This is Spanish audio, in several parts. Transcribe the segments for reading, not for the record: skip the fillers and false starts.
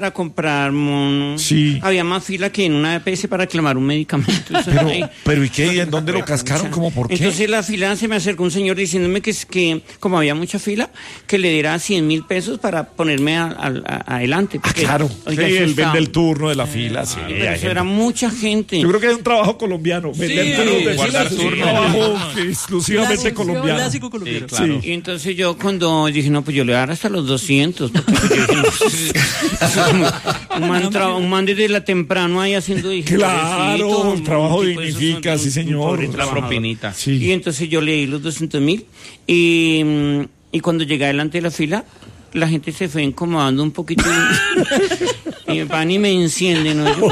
para comprar monos. Sí. Había más fila que en una EPS para reclamar un medicamento. Pero ¿y qué? ¿Y en dónde lo cascaron? ¿Cómo por qué? Entonces la fila se me acercó un señor diciéndome que como había mucha fila, que le diera 100.000 pesos para ponerme adelante. Porque, Claro. oiga, Sí, eso el está- vende el turno de la fila. Sí, pero hay eso gente. era mucha gente. Yo creo que es un trabajo colombiano. Vender turnos de guardar filas es un turno. trabajo exclusivamente Clásico, colombiano. clásico colombiano. Sí, claro. Y entonces yo cuando dije, no, pues yo le voy a dar hasta los 200. Porque yo dije, un man desde la temprano ahí haciendo... dije, Claro, pobrecito, el trabajo un tipo de dignifica, esos, sí, un señor. pobre La trabajador. propinita. Sí. Y entonces yo le di los 200.000 y cuando llegué delante de la fila, la gente se fue incomodando un poquito y van y me encienden, ¿no?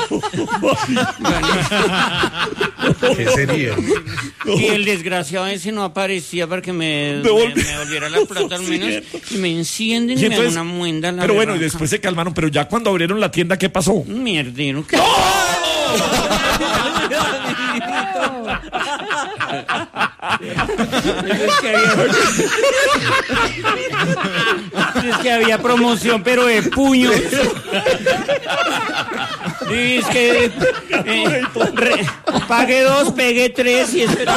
¿Qué sería? Y el desgraciado ese no aparecía para que me volviera la plata al menos. Y me encienden y, me dan una muenda. Pero bueno, y después se calmaron. Pero ya cuando abrieron la tienda, ¿qué pasó? Un mierdero. Es que había promoción, pero de puños. Y es que pagué 2, pegué 3 y eso era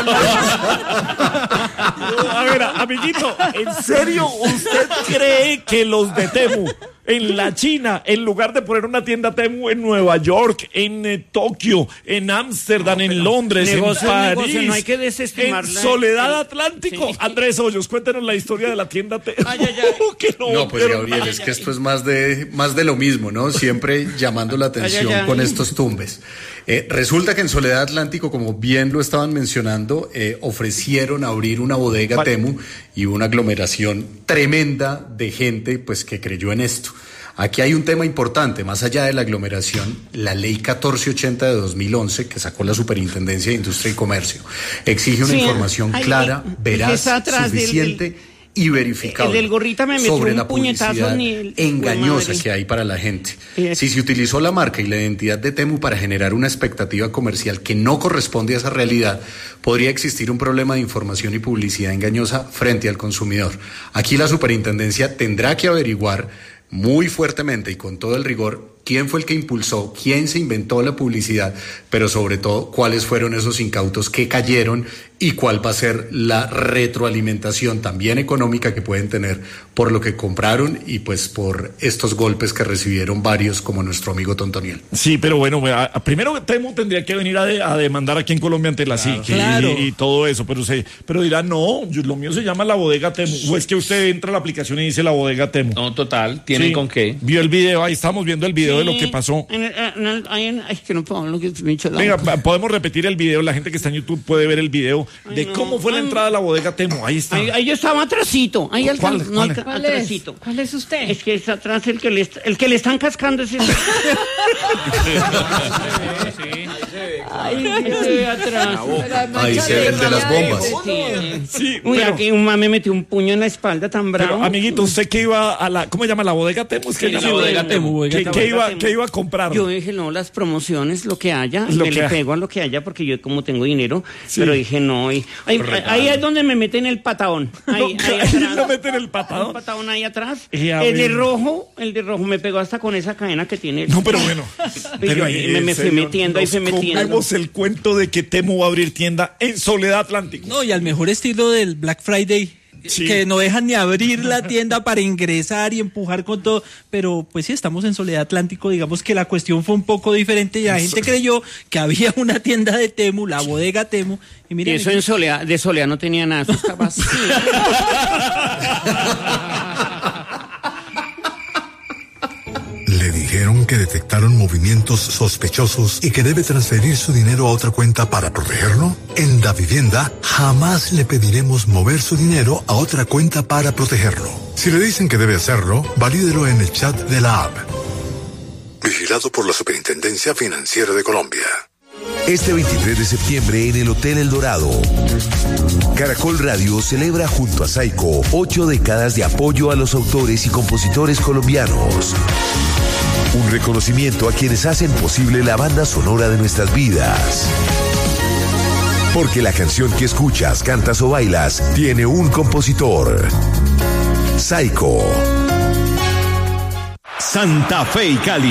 A ver, amiguito, ¿en serio usted cree que los de Temu en la China, en lugar de poner una tienda Temu en Nueva York, en Tokio, en Ámsterdam, en Londres, negocio en es París, negocio, no hay que desestimar en la- Soledad Atlántico? Sí. Andrés Hoyos, cuéntenos la historia de la tienda Temu. Que No, pues Gabriel, es que esto es más de lo mismo, ¿no? Siempre llamando la atención Ay, ay, ay. con estos tumbes. Resulta que en Soledad Atlántico, como bien lo estaban mencionando, ofrecieron abrir una bodega Temu y una aglomeración tremenda de gente pues que creyó en esto. Aquí hay un tema importante, más allá de la aglomeración, la ley 1480 de 2011 que sacó la Superintendencia de Industria y Comercio exige una Sí, información ay, clara, el que veraz, está atrás suficiente y verificable el del gorrita me metió sobre un la puñetazo publicidad ni el- engañosa madre. que hay para la gente. Es- Si se utilizó la marca y la identidad de Temu para generar una expectativa comercial que no corresponde a esa realidad, podría existir un problema de información y publicidad engañosa frente al consumidor. Aquí la superintendencia tendrá que averiguar muy fuertemente y con todo el rigor quién fue el que impulsó, quién se inventó la publicidad, pero sobre todo cuáles fueron esos incautos que cayeron y cuál va a ser la retroalimentación también económica que pueden tener por lo que compraron y pues por estos golpes que recibieron varios como nuestro amigo Tontoniel. Sí, pero bueno, primero Temu tendría que venir a demandar aquí en Colombia ante la SIC Claro. y todo eso, pero dirá, no, lo mío se llama la bodega Temu. O es que usted entra a la aplicación y dice la bodega Temu. No, total. ¿Tienen Sí. con qué? Vio el video, ahí estamos viendo el video de lo que pasó. Es que no puedo, lo que me echó la Venga, podemos repetir el video, la gente que está en YouTube puede ver el video de cómo fue la entrada a la bodega Temu. Ahí está. Ahí yo estaba atrasito. Ahí ¿Cuál? no, ¿Cuál? ¿Cuál es? atrasito. ¿Cuál es usted? Es que es atrás el que le están cascando ese. Ahí se ve atrás. Ahí se ve el de las bombas. Sí, Uy, pero, aquí un man me metió un puño en la espalda tan bravo. pero amiguito, usted que iba a la, ¿cómo se llama? La bodega Temu. Es que Sí, la la bodega bodega Temu. Temu, ¿Qué iba a comprar? Yo dije, no, las promociones, lo que haya, Lo me que le haya. pego a lo que haya porque yo como tengo dinero, Sí. pero dije, no, ahí es donde me meten el patadón. Ahí atrás. lo meten el patadón. Un patadón ahí atrás. Y a El de ver. rojo me pegó hasta con esa cadena que tiene. No, pero bueno. Pero ahí me fui metiendo, ahí fui metiendo. Comemos el cuento de que Temu va a abrir tienda en Soledad Atlántico. No, y al mejor estilo del Black Friday. Sí. Que no dejan ni abrir la tienda para ingresar y empujar con todo, pero pues sí, estamos en Soledad Atlántico, digamos que la cuestión fue un poco diferente y la gente creyó que había una tienda de Temu, la bodega Temu, y Y miren, eso de Soledad no tenía nada, eso estaba así. Le dijeron que detectaron movimientos sospechosos y que debe transferir su dinero a otra cuenta para protegerlo. En Davivienda jamás le pediremos mover su dinero a otra cuenta para protegerlo. Si le dicen que debe hacerlo, valídelo en el chat de la app. Vigilado por la Superintendencia Financiera de Colombia. Este 23 de septiembre en el Hotel El Dorado, Caracol Radio celebra junto a Saico 8 décadas de apoyo a los autores y compositores colombianos. Un reconocimiento a quienes hacen posible la banda sonora de nuestras vidas. Porque la canción que escuchas, cantas o bailas tiene un compositor. Saico. Santa Fe y Cali.